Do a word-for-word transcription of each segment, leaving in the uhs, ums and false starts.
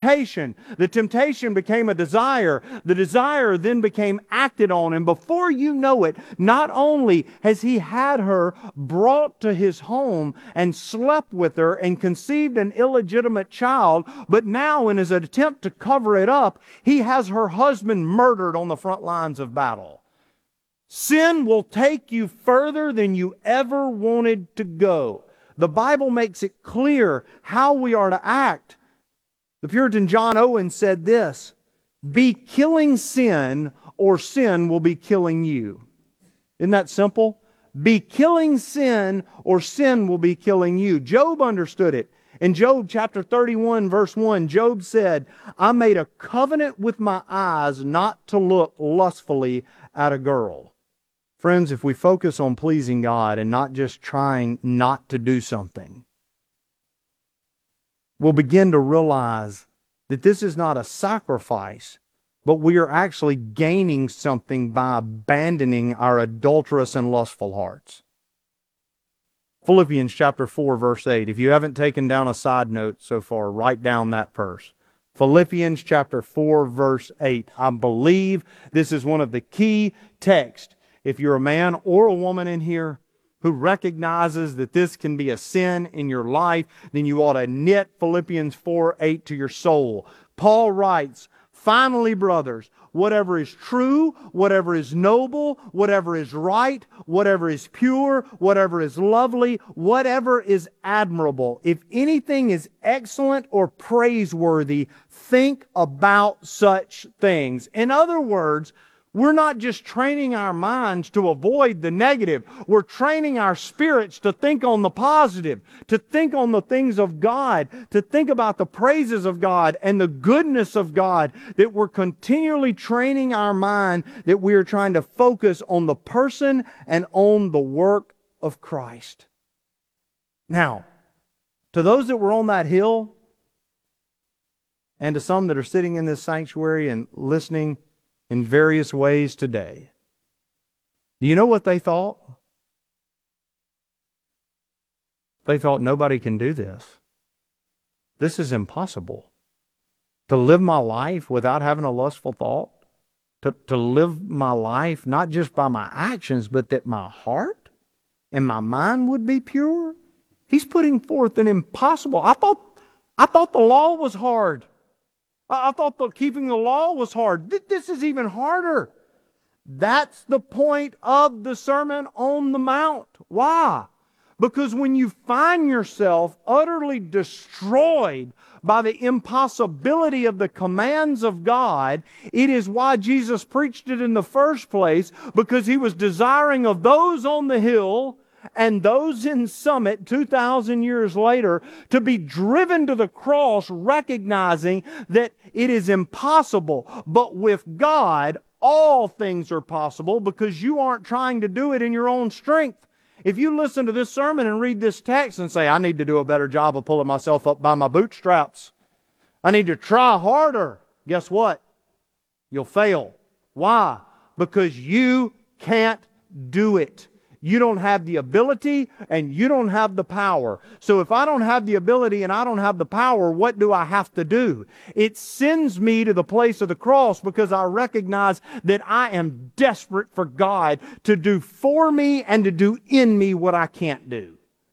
temptation. The temptation became a desire. The desire then became acted on. And before you know it, not only has he had her brought to his home and slept with her and conceived an illegitimate child, but now in his attempt to cover it up, he has her husband murdered on the front lines of battle. Sin will take you further than you ever wanted to go. The Bible makes it clear how we are to act. The Puritan John Owen said this, "Be killing sin, or sin will be killing you." Isn't that simple? Be killing sin, or sin will be killing you. Job understood it. In Job chapter thirty-one, verse one, Job said, "I made a covenant with my eyes not to look lustfully at a girl." Friends, if we focus on pleasing God and not just trying not to do something, we'll begin to realize that this is not a sacrifice, but we are actually gaining something by abandoning our adulterous and lustful hearts. Philippians chapter four, verse eight. If you haven't taken down a side note so far, write down that verse. Philippians chapter four, verse eight. I believe this is one of the key texts. If you're a man or a woman in here who recognizes that this can be a sin in your life, then you ought to knit Philippians four eight to your soul. Paul writes, "Finally, brothers, whatever is true, whatever is noble, whatever is right, whatever is pure, whatever is lovely, whatever is admirable, if anything is excellent or praiseworthy, think about such things." In other words, we're not just training our minds to avoid the negative. We're training our spirits to think on the positive, to think on the things of God, to think about the praises of God and the goodness of God, that we're continually training our mind, that we are trying to focus on the person and on the work of Christ. Now, to those that were on that hill, and to some that are sitting in this sanctuary and listening in various ways today, do you know what they thought? They thought, nobody can do this. This is impossible. To live my life without having a lustful thought, to, to live my life not just by my actions, but that my heart and my mind would be pure. He's putting forth an impossible. I thought, I thought the law was hard. I thought that keeping the law was hard. This is even harder. That's the point of the Sermon on the Mount. Why? Because when you find yourself utterly destroyed by the impossibility of the commands of God, it is why Jesus preached it in the first place, because He was desiring of those on the hill and those in Summit two thousand years later to be driven to the cross, recognizing that it is impossible. But with God, all things are possible, because you aren't trying to do it in your own strength. If you listen to this sermon and read this text and say, "I need to do a better job of pulling myself up by my bootstraps. I need to try harder," guess what? You'll fail. Why? Because you can't do it. You don't have the ability and you don't have the power. So if I don't have the ability and I don't have the power, what do I have to do? It sends me to the place of the cross, because I recognize that I am desperate for God to do for me and to do in me what I can't do.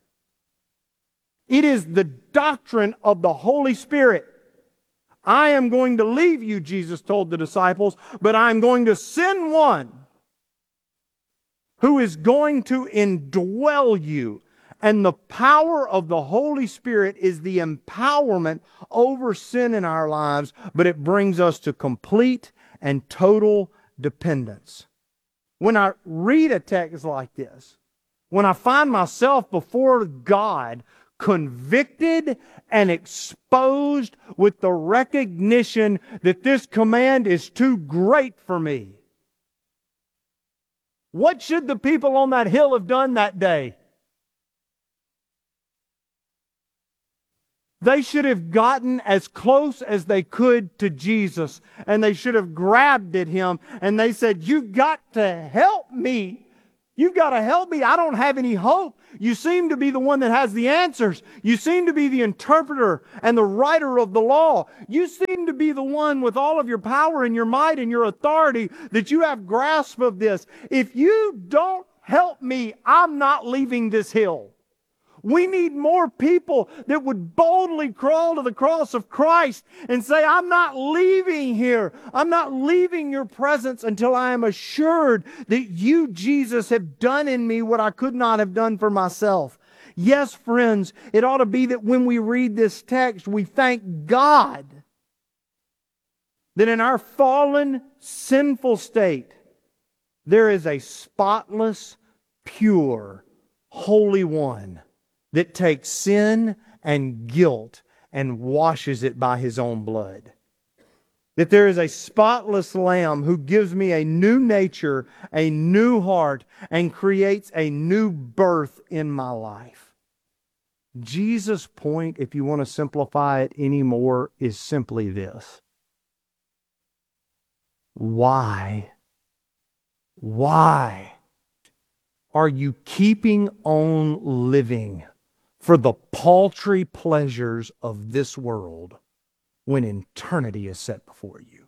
It is the doctrine of the Holy Spirit. I am going to leave you, Jesus told the disciples, but I'm going to send one who is going to indwell you. And the power of the Holy Spirit is the empowerment over sin in our lives, but it brings us to complete and total dependence. When I read a text like this, when I find myself before God convicted and exposed with the recognition that this command is too great for me, what should the people on that hill have done that day? They should have gotten as close as they could to Jesus, and they should have grabbed at Him, and they said, "You've got to help me You've got to help me. I don't have any hope. You seem to be the one that has the answers. You seem to be the interpreter and the writer of the law. You seem to be the one with all of your power and your might and your authority that you have grasp of this. If you don't help me, I'm not leaving this hill. We need more people that would boldly crawl to the cross of Christ and say, I'm not leaving here. I'm not leaving your presence until I am assured that you, Jesus, have done in me what I could not have done for myself. Yes, friends, it ought to be that when we read this text, we thank God that in our fallen, sinful state, there is a spotless, pure, holy one that takes sin and guilt and washes it by His own blood. That there is a spotless Lamb who gives me a new nature, a new heart, and creates a new birth in my life. Jesus' point, if you want to simplify it anymore, is simply this. Why? Why are you keeping on living for the paltry pleasures of this world when eternity is set before you?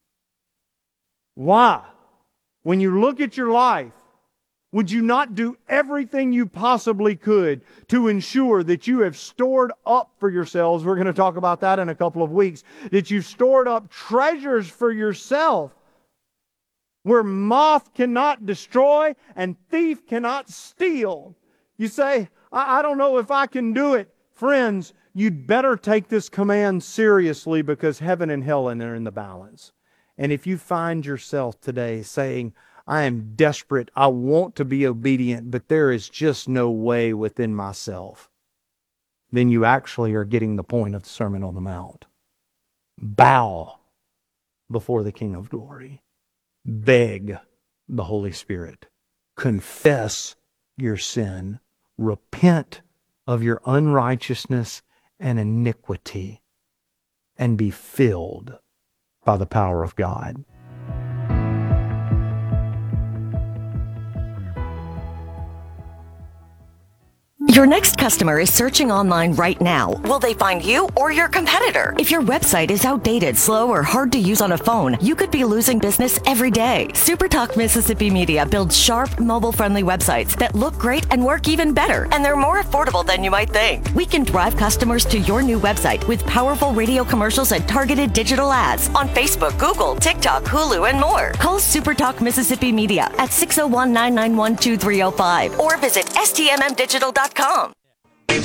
Why? When you look at your life, would you not do everything you possibly could to ensure that you have stored up for yourselves, we're going to talk about that in a couple of weeks, that you've stored up treasures for yourself where moth cannot destroy and thief cannot steal? You say, I, I don't know if I can do it. Friends, you'd better take this command seriously because heaven and hell are in the balance. And if you find yourself today saying, I am desperate, I want to be obedient, but there is just no way within myself, then you actually are getting the point of the Sermon on the Mount. Bow before the King of Glory. Beg the Holy Spirit. Confess your sin. Repent of your unrighteousness and iniquity and be filled by the power of God. Your next customer is searching online right now. Will they find you or your competitor? If your website is outdated, slow, or hard to use on a phone, you could be losing business every day. SuperTalk Mississippi Media builds sharp, mobile-friendly websites that look great and work even better, and they're more affordable than you might think. We can drive customers to your new website with powerful radio commercials and targeted digital ads on Facebook, Google, TikTok, Hulu, and more. Call SuperTalk Mississippi Media at six oh one, nine nine one, two three oh five or visit S T M M digital dot com.